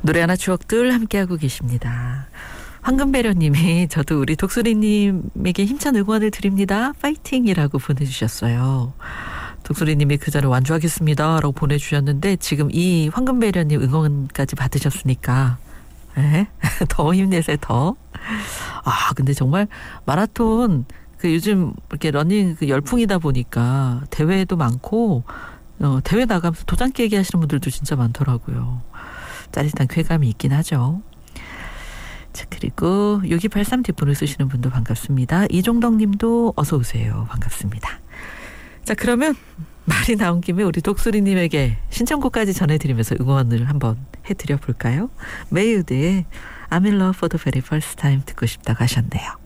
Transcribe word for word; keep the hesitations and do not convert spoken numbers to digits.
노래 하나 추억들 함께하고 계십니다. 황금배려님이 저도 우리 독수리님에게 힘찬 응원을 드립니다. 파이팅이라고 보내주셨어요. 독수리님이 그 전에 완주하겠습니다 라고 보내주셨는데 지금 이 황금배려님 응원까지 받으셨으니까 에? 더 힘내세요. 더. 아 근데 정말 마라톤 그 요즘 이렇게 러닝 그 열풍이다 보니까 대회도 많고 어, 대회 나가면서 도장 깨기 하시는 분들도 진짜 많더라고요. 짜릿한 쾌감이 있긴 하죠. 자, 그리고 육이팔삼 뒷번호 쓰시는 분도 반갑습니다. 이종덕 님도 어서 오세요. 반갑습니다. 자, 그러면 말이 나온 김에 우리 독수리님에게 신청곡까지 전해드리면서 응원을 한번 해드려 볼까요? 메이우드의 I'm in love for the very first time 듣고 싶다고 하셨네요.